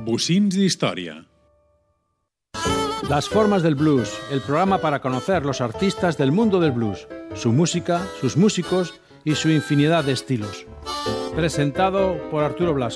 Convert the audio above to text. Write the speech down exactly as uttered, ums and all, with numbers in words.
Bocins d'Història. Las formas del blues, el programa para conocer los artistas del mundo del blues, su música, sus músicos y su infinidad de estilos. Presentado por Arturo Blasco.